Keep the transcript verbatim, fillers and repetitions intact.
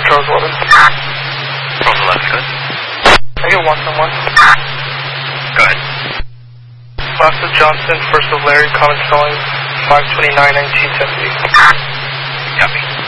Charles eleven. Charles eleven, good. I get one on one. Go ahead. Last of Johnson, first of Larry, common spelling, five twenty-nine, nineteen seventy. Copy.